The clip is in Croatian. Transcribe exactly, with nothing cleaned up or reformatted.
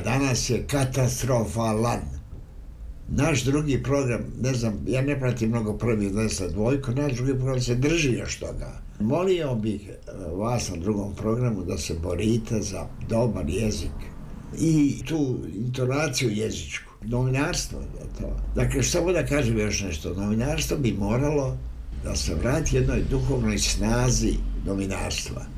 danas je katastrofalan. Naš drugi program, ne znam, ja ne pratim mnogo prvi deset dvojko, naš drugi program se drži još toga. Molio bih vas na drugom programu da se borite za dobar jezik i tu intonaciju jezičku. Novinarstvo je to. Dakle, samo da kažem još nešto, novinarstvo bi moralo da se vrati jednoj duhovnoj snazi novinarstva.